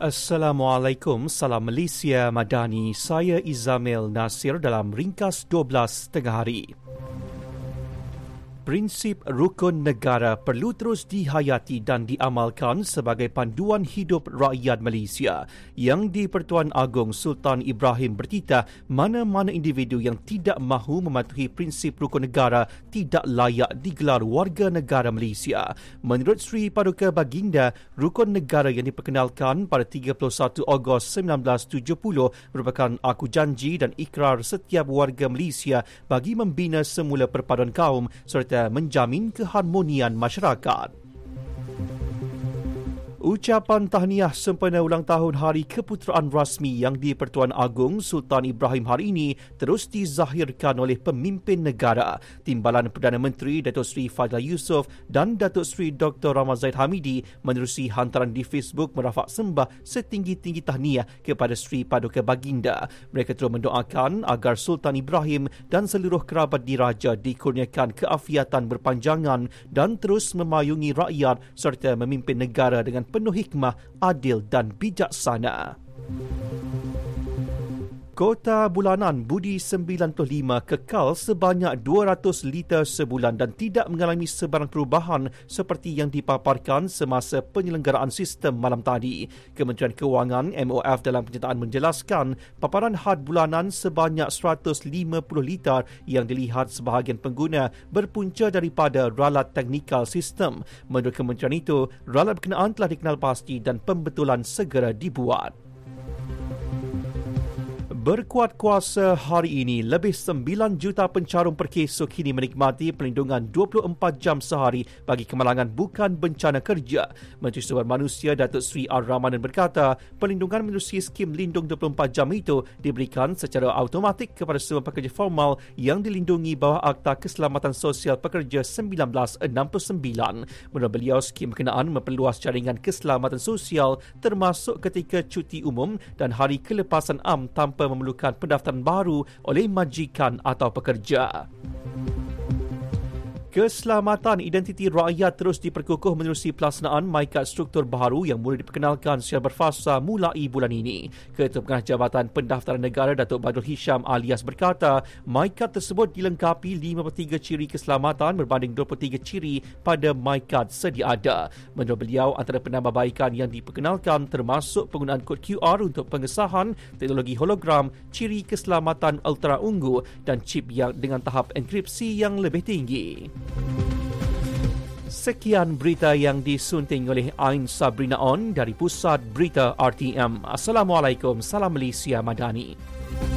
Assalamualaikum, salam Malaysia Madani. Saya Izamil Nasir dalam ringkas 12 tengah hari. Prinsip rukun negara perlu terus dihayati dan diamalkan sebagai panduan hidup rakyat Malaysia. Yang di-Pertuan Agong Sultan Ibrahim bertitah, mana-mana individu yang tidak mahu mematuhi prinsip rukun negara tidak layak digelar warga negara Malaysia. Menurut Sri Paduka Baginda, rukun negara yang diperkenalkan pada 31 Ogos 1970 merupakan aku janji dan ikrar setiap warga Malaysia bagi membina semula perpaduan kaum serta menjamin keharmonian masyarakat. Ucapan tahniah sempena ulang tahun Hari Keputeraan Rasmi yang di-Pertuan Agong Sultan Ibrahim hari ini terus dizahirkan oleh pemimpin negara. Timbalan Perdana Menteri Datuk Seri Fadhil Yusof dan Datuk Seri Dr. Ramazaid Hamidi menerusi hantaran di Facebook merafak sembah setinggi-tinggi tahniah kepada Sri Paduka Baginda. Mereka terus mendoakan agar Sultan Ibrahim dan seluruh kerabat diraja dikurniakan keafiatan berpanjangan dan terus memayungi rakyat serta memimpin negara dengan penuh hikmah, adil dan bijaksana. Kota bulanan Budi 95 kekal sebanyak 200 liter sebulan dan tidak mengalami sebarang perubahan seperti yang dipaparkan semasa penyelenggaraan sistem malam tadi. Kementerian Kewangan MOF dalam pernyataan menjelaskan paparan had bulanan sebanyak 150 liter yang dilihat sebahagian pengguna berpunca daripada ralat teknikal sistem. Menurut kementerian itu, ralat berkenaan telah dikenal pasti dan pembetulan segera dibuat. Berkuat kuasa hari ini, lebih 9 juta pencarum perkesuk kini menikmati perlindungan 24 jam sehari bagi kemalangan bukan bencana kerja. Menteri Sumber Manusia Datuk Seri Ar-Rahmanan berkata, perlindungan menerusi skim lindung 24 jam itu diberikan secara automatik kepada semua pekerja formal yang dilindungi bawah Akta Keselamatan Sosial Pekerja 1969. Menurut beliau, skim berkenaan memperluas jaringan keselamatan sosial termasuk ketika cuti umum dan hari kelepasan am tanpa memerlukan pendaftaran baru oleh majikan atau pekerja. Keselamatan identiti rakyat terus diperkukuh menerusi pelaksanaan MyKad struktur baharu yang mula diperkenalkan secara berfasa mulai bulan ini. Ketua Pengarah Jabatan Pendaftaran Negara Datuk Badrul Hisham alias berkata, MyKad tersebut dilengkapi 53 ciri keselamatan berbanding 23 ciri pada MyKad sedia ada. Menurut beliau, antara penambahbaikan yang diperkenalkan termasuk penggunaan kod QR untuk pengesahan, teknologi hologram, ciri keselamatan ultra ungu dan chip yang dengan tahap enkripsi yang lebih tinggi. Sekian berita yang disunting oleh Ain Sabrina On dari Pusat Berita RTM. Assalamualaikum, salam Malaysia Madani.